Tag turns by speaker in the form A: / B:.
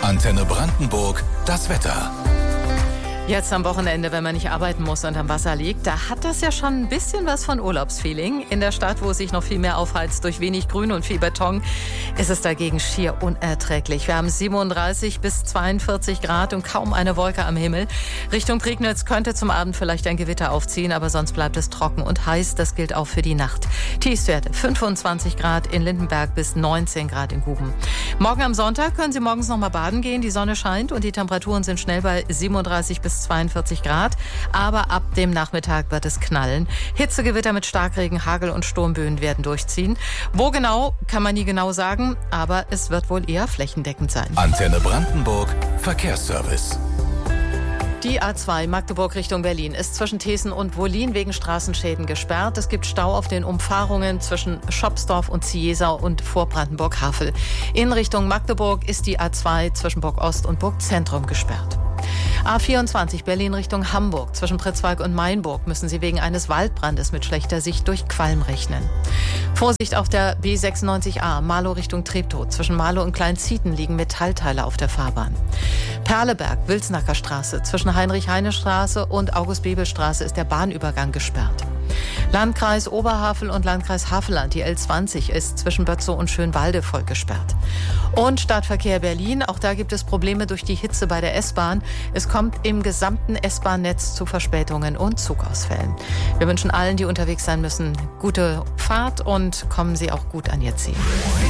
A: Antenne Brandenburg, das Wetter.
B: Jetzt am Wochenende, wenn man nicht arbeiten muss und am Wasser liegt, da hat das ja schon ein bisschen was von Urlaubsfeeling. In der Stadt, wo es sich noch viel mehr aufheizt durch wenig Grün und viel Beton, ist es dagegen schier unerträglich. Wir haben 37 bis 42 Grad und kaum eine Wolke am Himmel. Richtung Prignitz könnte zum Abend vielleicht ein Gewitter aufziehen, aber sonst bleibt es trocken und heiß. Das gilt auch für die Nacht. Tiefstwerte 25 Grad in Lindenberg bis 19 Grad in Guben. Morgen am Sonntag können Sie morgens noch mal baden gehen. Die Sonne scheint und die Temperaturen sind schnell bei 37 bis 42 Grad. Aber ab dem Nachmittag wird es knallen. Hitzegewitter mit Starkregen, Hagel und Sturmböen werden durchziehen. Wo genau, kann man nie genau sagen, aber es wird wohl eher flächendeckend sein.
A: Antenne Brandenburg, Verkehrsservice.
B: Die A2 Magdeburg Richtung Berlin ist zwischen Thesen und Wollin wegen Straßenschäden gesperrt. Es gibt Stau auf den Umfahrungen zwischen Schopsdorf und Ziesau und vor Brandenburg-Havel. In Richtung Magdeburg ist die A2 zwischen Burg Ost und Burg Zentrum gesperrt. A24 Berlin Richtung Hamburg. Zwischen Pritzwalk und Mainburg müssen Sie wegen eines Waldbrandes mit schlechter Sicht durch Qualm rechnen. Vorsicht auf der B96A Marlow Richtung Treptow. Zwischen Marlow und Kleinzieten liegen Metallteile auf der Fahrbahn. Perleberg, Wilsnacker Straße. Zwischen Heinrich-Heine-Straße und August-Bebel-Straße ist der Bahnübergang gesperrt. Landkreis Oberhavel und Landkreis Havelland, die L20 ist zwischen Bötzow und Schönwalde voll gesperrt. Und Stadtverkehr Berlin, auch da gibt es Probleme durch die Hitze bei der S-Bahn. Es kommt im gesamten S-Bahn-Netz zu Verspätungen und Zugausfällen. Wir wünschen allen, die unterwegs sein müssen, gute Fahrt und kommen Sie auch gut an Ihr Ziel.